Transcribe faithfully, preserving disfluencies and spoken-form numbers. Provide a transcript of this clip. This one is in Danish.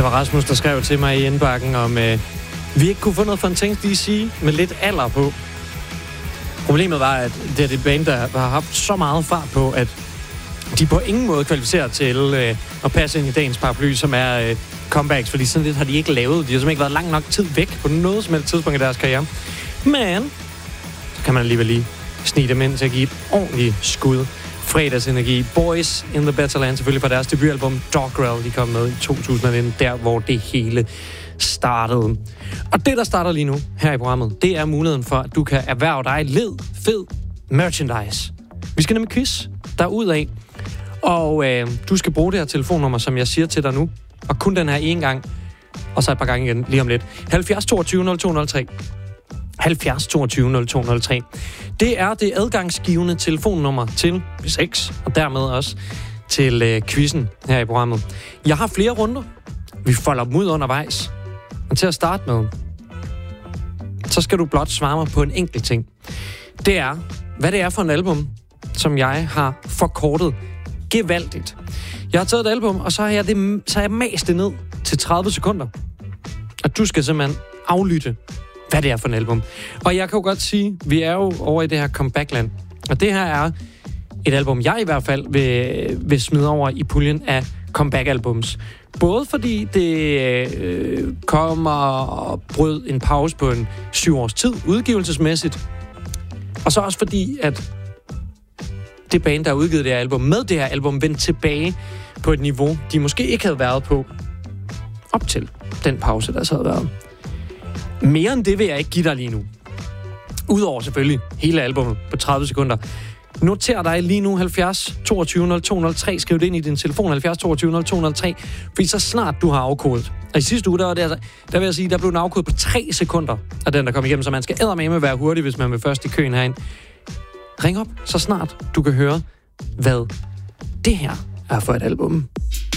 Det var Rasmus, der skrev til mig i indbakken, om øh, vi ikke kunne få noget Fontaines D C med lidt alder på. Problemet var, at det er det band, der har haft så meget fart på, at de på ingen måde kvalificerer til øh, at passe ind i dagens paraply, som er øh, comebacks, fordi sådan lidt har de ikke lavet. De har simpelthen ikke været lang nok tid væk på noget som helst tidspunkt i deres karriere. Men så kan man alligevel lige snige dem ind til at give et ordentligt skud. Fredagsenergi. Boys in the Better Land, selvfølgelig fra deres debutalbum Doggerel, de kom med i to tusind nitten, der hvor det hele startede. Og det, der starter lige nu her i programmet, det er muligheden for, at du kan erhverve dig led, fed merchandise. Vi skal nemlig quiz derudad, og øh, du skal bruge det her telefonnummer, som jeg siger til dig nu, og kun den her en gang, og så et par gange igen lige om lidt. halvfjerds toogtyve nul to nul tre. halvfjerds toogtyve nul to nul tre. Det er det adgangsgivende telefonnummer til B seks, og dermed også til øh, quizzen her i programmet. Jeg har flere runder. Vi folder dem ud undervejs. Og til at starte med, så skal du blot svare mig på en enkelt ting. Det er, hvad det er for en album, som jeg har forkortet gevaldigt. Jeg har taget et album, og så har jeg, det, så har jeg mast det ned til tredive sekunder. Og du skal simpelthen aflytte, hvad det er for en album. Og jeg kan jo godt sige, vi er jo over i det her comebackland. Og det her er et album, jeg i hvert fald vil, vil smide over i puljen af comeback-albums. Både fordi det øh, kommer og brød en pause på en syv års tid, udgivelsesmæssigt. Og så også fordi, at det band, der har udgivet det her album, med det her album, vendte tilbage på et niveau, de måske ikke havde været på op til den pause, der så havde været. Mere end det vil jeg ikke give dig lige nu. Udover selvfølgelig hele albumet på tredive sekunder. Noter dig lige nu halvfjerds toogtyve nul to nul tre. Skriv det ind i din telefon halvfjerds toogtyve nul to nul tre. Fordi så snart du har afkodet. Og i sidste uge, der, var det, altså, der vil jeg sige, der blev den afkodet på tre sekunder af den, der kom igennem. Så man skal eddermame være hurtig, hvis man vil først i køen herinde. Ring op, så snart du kan høre, hvad det her er for et album.